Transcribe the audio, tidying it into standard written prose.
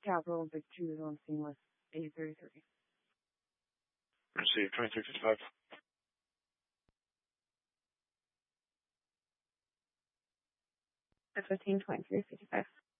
Capital Victory on Seamless 833. Receive 2355. At 152355.